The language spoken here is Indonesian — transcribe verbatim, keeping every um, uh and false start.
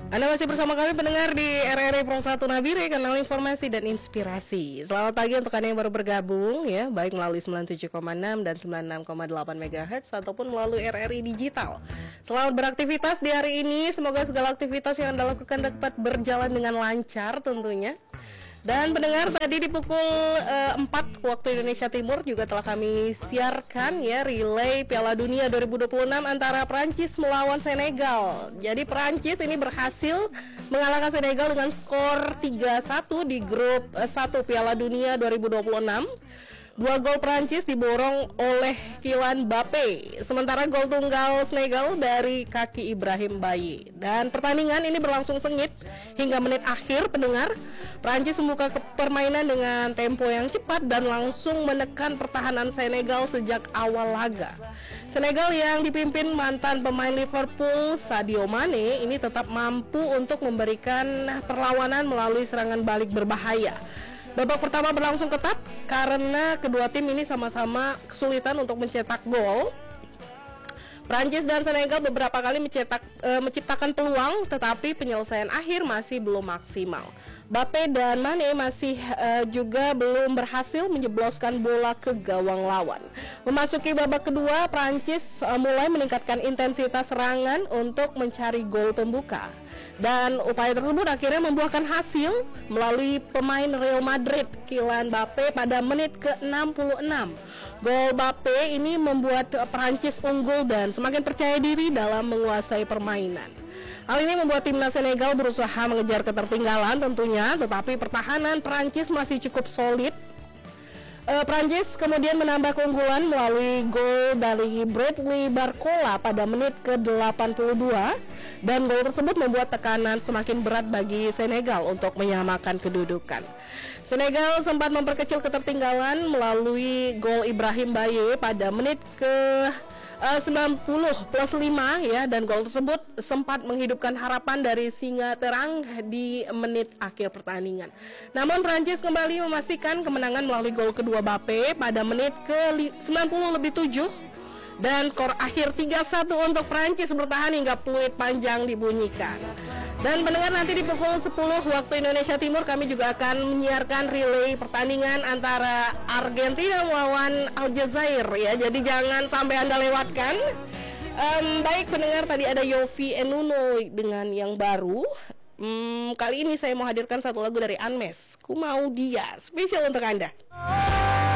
Anda masih bersama kami pendengar di R R I Pro satu Nabire, kanal informasi dan inspirasi. Selamat pagi untuk Anda yang baru bergabung ya, baik melalui sembilan puluh tujuh koma enam dan sembilan puluh enam koma delapan megahertz ataupun melalui R R I Digital. Selamat beraktivitas di hari ini, semoga segala aktivitas yang Anda lakukan dapat berjalan dengan lancar tentunya. Dan pendengar, tadi di pukul uh, empat waktu Indonesia Timur juga telah kami siarkan ya relay Piala Dunia dua ribu dua puluh enam antara Prancis melawan Senegal. Jadi Prancis ini berhasil mengalahkan Senegal dengan skor tiga satu di grup uh, satu Piala Dunia dua ribu dua puluh enam. Dua gol Prancis diborong oleh Kylian Mbappe, sementara gol tunggal Senegal dari kaki Ibrahim Baye. Dan pertandingan ini berlangsung sengit hingga menit akhir pendengar. Prancis membuka permainan dengan tempo yang cepat dan langsung menekan pertahanan Senegal sejak awal laga. Senegal yang dipimpin mantan pemain Liverpool Sadio Mane ini tetap mampu untuk memberikan perlawanan melalui serangan balik berbahaya. Babak pertama berlangsung ketat karena kedua tim ini sama-sama kesulitan untuk mencetak gol. Prancis dan Senegal beberapa kali mencetak, e, menciptakan peluang, tetapi penyelesaian akhir masih belum maksimal. Mbappe dan Mane masih e, juga belum berhasil menjebloskan bola ke gawang lawan. Memasuki babak kedua, Prancis e, mulai meningkatkan intensitas serangan untuk mencari gol pembuka. Dan upaya tersebut akhirnya membuahkan hasil melalui pemain Real Madrid Kylian Mbappe pada menit ke enam puluh enam. Gol Mbappe ini membuat Prancis unggul dan semakin percaya diri dalam menguasai permainan. Hal ini membuat timnas Senegal berusaha mengejar ketertinggalan tentunya, tetapi pertahanan Prancis masih cukup solid. Uh, Prancis kemudian menambah keunggulan melalui gol dari Bradley Barcola pada menit ke delapan puluh dua, dan gol tersebut membuat tekanan semakin berat bagi Senegal untuk menyamakan kedudukan. Senegal sempat memperkecil ketertinggalan melalui gol Ibrahim Baye pada menit ke Uh, sembilan puluh plus lima ya, dan gol tersebut sempat menghidupkan harapan dari singa terang di menit akhir pertandingan. Namun Prancis kembali memastikan kemenangan melalui gol kedua Mbappe pada menit ke sembilan puluh lebih tujuh, dan skor akhir tiga satu untuk Prancis bertahan hingga peluit panjang dibunyikan. Dan pendengar, nanti di pukul sepuluh waktu Indonesia Timur kami juga akan menyiarkan relay pertandingan antara Argentina melawan Aljazair ya. Jadi jangan sampai Anda lewatkan. Um, baik pendengar, tadi ada Yovie and Nuno dengan yang baru. Um, kali ini saya mau hadirkan satu lagu dari Unmesh, Ku Mau Dia, spesial untuk Anda.